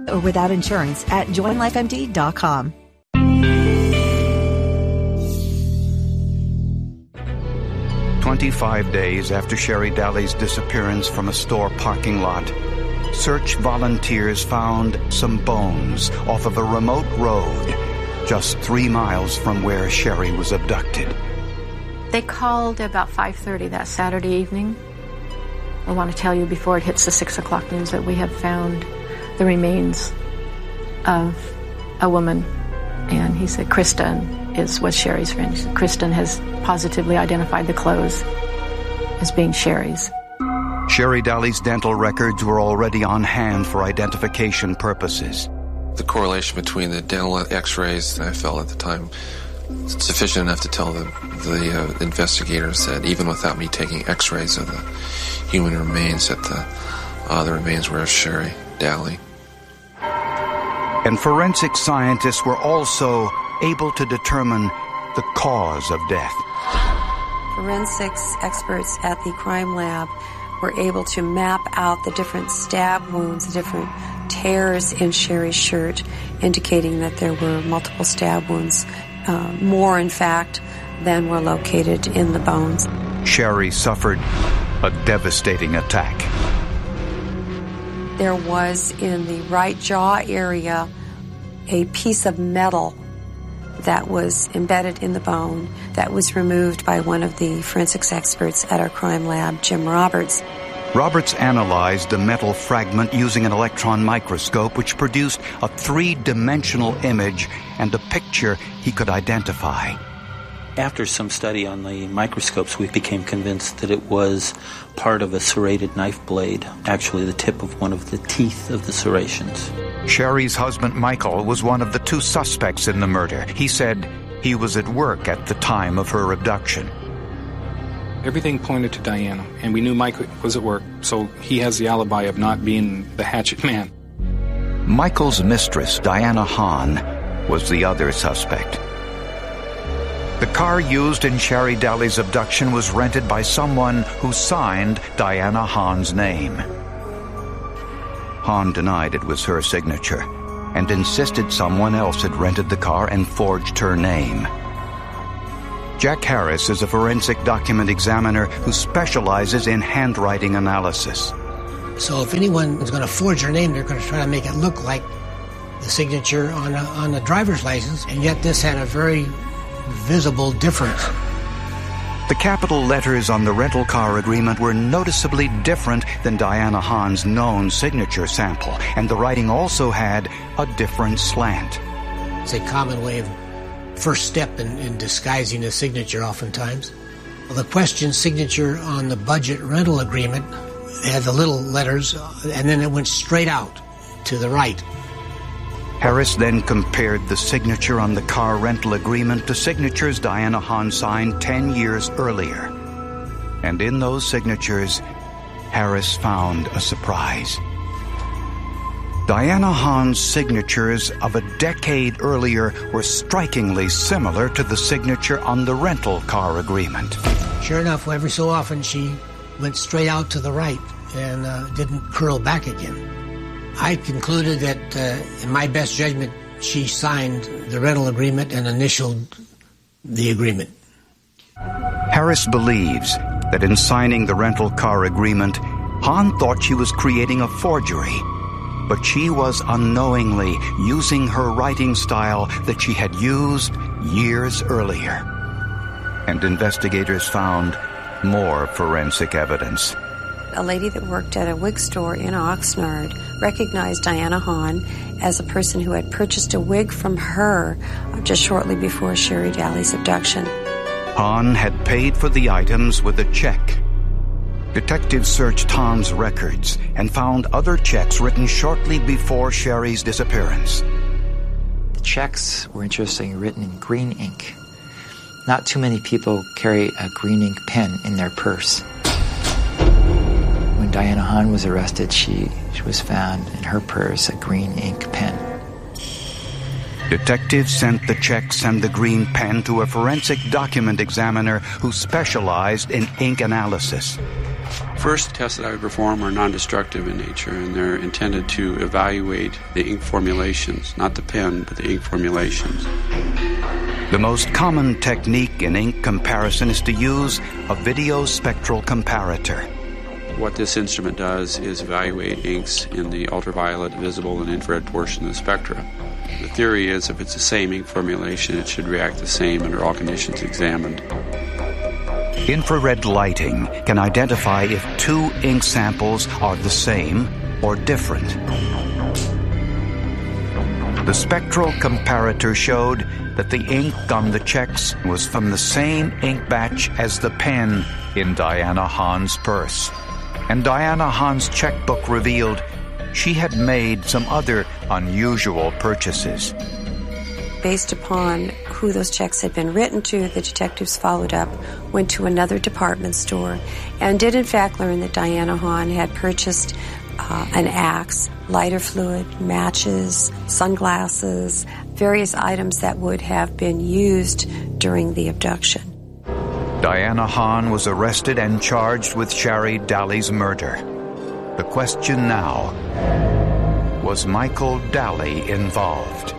or without insurance at joinlifemd.com. 25 days after Sherry Daly's disappearance from a store parking lot, search volunteers found some bones off of a remote road just 3 miles from where Sherry was abducted. They called about 5:30 that Saturday evening. I want to tell you before it hits the 6 o'clock news that we have found the remains of a woman. And he said Kristen was Sherry's friend. Kristen has positively identified the clothes as being Sherry's. Sherry Daly's dental records were already on hand for identification purposes. The correlation between the dental x-rays, I felt at the time, sufficient enough to tell the investigators that even without me taking x-rays of the human remains, that the remains were of Sherry Daly. And forensic scientists were also able to determine the cause of death. Forensics experts at the crime lab were able to map out the different stab wounds, the different tears in Sherry's shirt, indicating that there were multiple stab wounds, more in fact than were located in the bones. Sherry suffered a devastating attack. There was in the right jaw area a piece of metal that was embedded in the bone that was removed by one of the forensics experts at our crime lab, Jim Roberts. Roberts analyzed the metal fragment using an electron microscope, which produced a three-dimensional image and a picture he could identify. After some study on the microscopes, we became convinced that it was part of a serrated knife blade, actually the tip of one of the teeth of the serrations. Sherry's husband, Michael, was one of the two suspects in the murder. He said he was at work at the time of her abduction. Everything pointed to Diana, and we knew Mike was at work, so he has the alibi of not being the hatchet man. Michael's mistress, Diana Hahn, was the other suspect. The car used in Sherry Daly's abduction was rented by someone who signed Diana Hahn's name. Hahn denied it was her signature and insisted someone else had rented the car and forged her name. Jack Harris is a forensic document examiner who specializes in handwriting analysis. So if anyone is going to forge her name, they're going to try to make it look like the signature on a driver's license, and yet this had a very visible difference. The capital letters on the rental car agreement were noticeably different than Diana Hahn's known signature sample, and the writing also had a different slant. It's a common way of first step in disguising a signature oftentimes. Well, the question signature on the budget rental agreement had the little letters, and then it went straight out to the right. Harris then compared the signature on the car rental agreement to signatures Diana Hahn signed 10 years earlier. And in those signatures, Harris found a surprise. Diana Hahn's signatures of a decade earlier were strikingly similar to the signature on the rental car agreement. Sure enough, every so often she went straight out to the right and didn't curl back again. I concluded that, in my best judgment, she signed the rental agreement and initialed the agreement. Harris believes that in signing the rental car agreement, Hahn thought she was creating a forgery, but she was unknowingly using her writing style that she had used years earlier. And investigators found more forensic evidence. A lady that worked at a wig store in Oxnard recognized Diana Hahn as a person who had purchased a wig from her just shortly before Sherry Daly's abduction. Hahn had paid for the items with a check. Detectives searched Hahn's records and found other checks written shortly before Sherry's disappearance. The checks were interestingly written in green ink. Not too many people carry a green ink pen in their purse. When Diana Hahn was arrested, she was found in her purse a green ink pen. Detectives sent the checks and the green pen to a forensic document examiner who specialized in ink analysis. First tests that I would perform are non-destructive in nature, and they're intended to evaluate the ink formulations, not the pen, but the ink formulations. The most common technique in ink comparison is to use a video spectral comparator. What this instrument does is evaluate inks in the ultraviolet, visible, and infrared portion of the spectra. The theory is if it's the same ink formulation, it should react the same under all conditions examined. Infrared lighting can identify if two ink samples are the same or different. The spectral comparator showed that the ink on the checks was from the same ink batch as the pen in Diana Hahn's purse. And Diana Hahn's checkbook revealed she had made some other unusual purchases. Based upon who those checks had been written to, the detectives followed up, went to another department store, and did in fact learn that Diana Hahn had purchased an axe, lighter fluid, matches, sunglasses, various items that would have been used during the abduction. Diana Hahn was arrested and charged with Shari Daly's murder. The question now, was Michael Daly involved?